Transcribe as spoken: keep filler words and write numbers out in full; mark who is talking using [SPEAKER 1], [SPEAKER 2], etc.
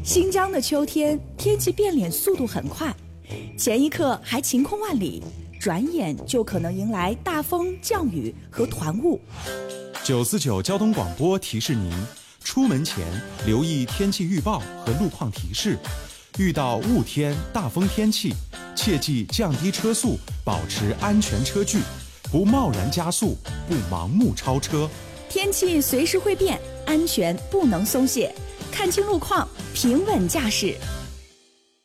[SPEAKER 1] 新疆的秋天天气变脸速度很快，前一刻还晴空万里，转眼就可能迎来大风、降雨和团雾。
[SPEAKER 2] 九四九交通广播提示您：出门前留意天气预报和路况提示，遇到雾天、大风天气，切记降低车速，保持安全车距，不贸然加速，不盲目超车。
[SPEAKER 1] 天气随时会变，安全不能松懈，看清路况，平稳驾驶。